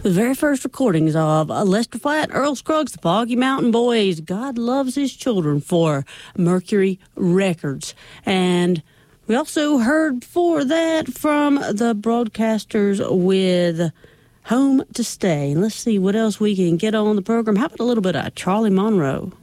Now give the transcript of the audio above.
The very first recordings of Lester Flatt, Earl Scruggs, the Foggy Mountain Boys, God Loves His Children for Mercury Records. And we also heard before that from the Broadcasters with Home to Stay. And let's see what else we can get on the program. How about a little bit of Charlie Monroe?